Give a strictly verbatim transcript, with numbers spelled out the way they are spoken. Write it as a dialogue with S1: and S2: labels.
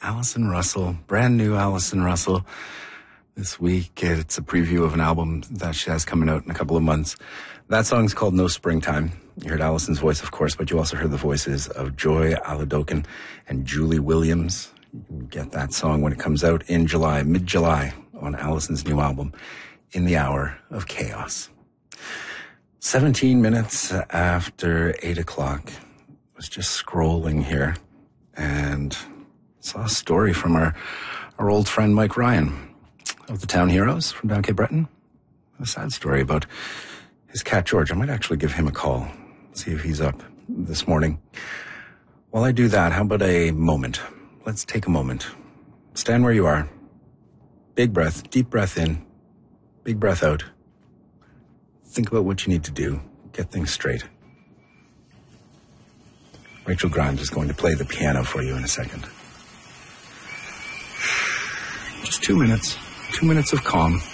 S1: Allison Russell, brand new Allison Russell. This week, it's a preview of an album that she has coming out in a couple of months. That song's called No Springtime. You heard Allison's voice, of course, but you also heard the voices of Joy Aladokin and Julie Williams. You can get that song when it comes out in July, mid-July, on Allison's new album, In the Hour of Chaos. seventeen minutes after eight o'clock. I was just scrolling here and saw a story from our, our old friend Mike Ryan of the Town Heroes from down Cape Breton. A sad story about his cat George. I might actually give him a call, see if he's up this morning. While I do that, how about a moment? Let's take a moment. Stand where you are. Big breath, deep breath in, big breath out. Think about what you need to do. Get things straight. Rachel Grimes is going to play the piano for you in a second. Just two minutes. Two minutes of calm.